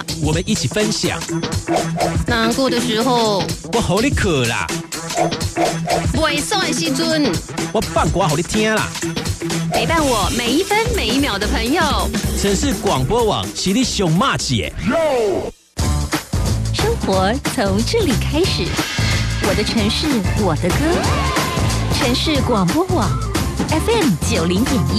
我们一起分享。 难过的时候， 我好你渴啦， 袂爽的时阵， 我放歌好你听啦。 陪伴我每一分每一秒的朋友。 城市广播网是你上马姐。 生活从这里开始，我的城市，我的歌。城市广播网 FM 90.1。